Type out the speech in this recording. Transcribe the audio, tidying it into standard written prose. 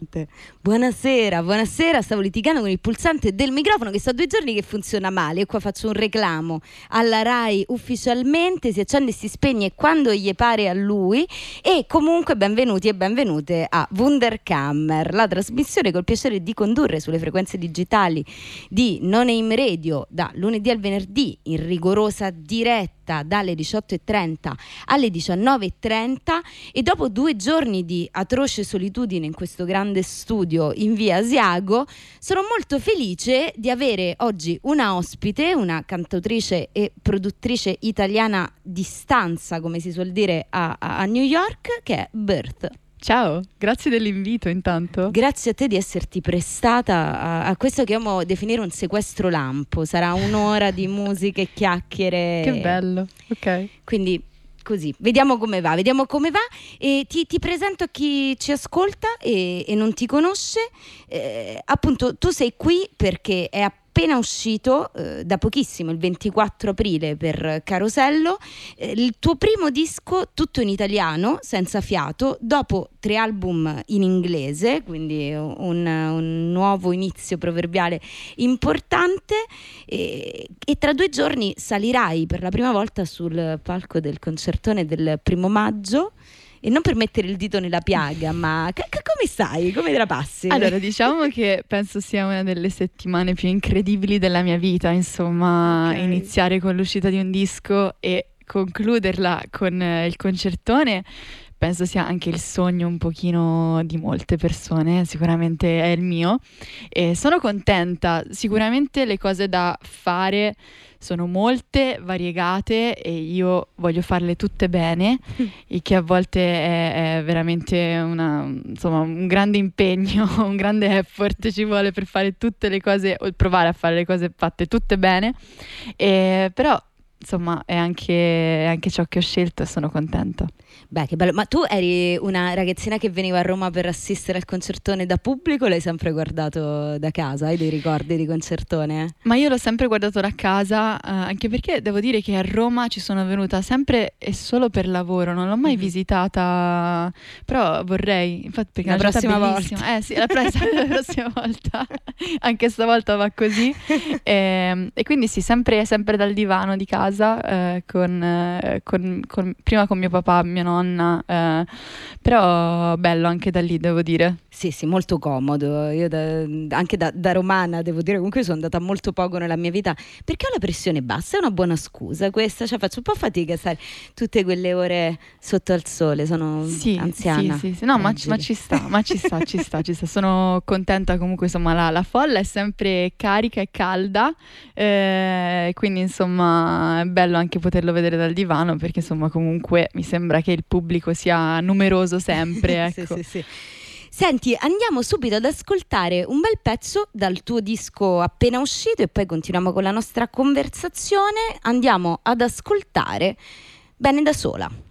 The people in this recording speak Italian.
pulsante. Buonasera, buonasera. Stavo litigando con il pulsante del microfono che sta 2 giorni che funziona male. E qua faccio un reclamo alla Rai ufficialmente. Si accende e si spegne quando gli pare a lui. E comunque benvenuti e benvenute a Wunderkammer, la trasmissione col piacere di condurre sulle frequenze digitali di Non-Aim Radio da lunedì al venerdì in rigorosa diretta dalle 18:30 alle 19:30, e dopo 2 giorni di atroce solitudine in questo grande studio in via Asiago sono molto felice di avere oggi una ospite, una cantautrice e produttrice italiana di stanza, come si suol dire a New York, che è Birth. Ciao, grazie dell'invito intanto. Grazie a te di esserti prestata a questo che amo definire un sequestro lampo. Sarà un'ora di musica e chiacchiere. Che bello, ok. Quindi così, vediamo come va. E ti presento a chi ci ascolta e non ti conosce. Appunto, tu sei qui perché è appena uscito da pochissimo, il 24 aprile, per Carosello, il tuo primo disco tutto in italiano, senza fiato, dopo 3 album in inglese, quindi un nuovo inizio proverbiale importante, e tra 2 giorni salirai per la prima volta sul palco del concertone del 1° maggio. E non per mettere il dito nella piaga, ma come stai? Come te la passi? Allora, diciamo che penso sia una delle settimane più incredibili della mia vita, insomma, Okay. Iniziare con l'uscita di un disco e concluderla con il concertone. Penso sia anche il sogno un pochino di molte persone, sicuramente è il mio, e sono contenta. Sicuramente le cose da fare sono molte, variegate, e io voglio farle tutte bene, il che a volte è veramente insomma, un grande impegno, un grande effort ci vuole per fare tutte le cose, o provare a fare le cose fatte tutte bene, però insomma è anche ciò che ho scelto e sono contenta. Beh, che bello. Ma tu eri una ragazzina che veniva a Roma per assistere al concertone da pubblico o l'hai sempre guardato da casa? Hai dei ricordi di concertone? Ma io l'ho sempre guardato da casa, anche perché devo dire che a Roma ci sono venuta sempre e solo per lavoro, non l'ho mai visitata, però vorrei, infatti, perché La è una città prossima bellissima. Sì, la prossima volta, anche stavolta va così. E quindi sì, sempre dal divano di casa, prima con mio papà, mia nonna, però bello anche da lì, devo dire. Sì, molto comodo. Io anche da romana, devo dire, comunque sono andata molto poco nella mia vita perché ho la pressione bassa. È una buona scusa questa, cioè faccio un po' fatica a stare tutte quelle ore sotto al sole, sono anziana. Sì. No, ma ci sta. Sono contenta comunque, insomma, la folla è sempre carica e calda, quindi insomma è bello anche poterlo vedere dal divano, perché insomma comunque mi sembra che il pubblico sia numeroso sempre, ecco. Sì. Senti, andiamo subito ad ascoltare un bel pezzo dal tuo disco appena uscito e poi continuiamo con la nostra conversazione. Andiamo ad ascoltare Bene da sola.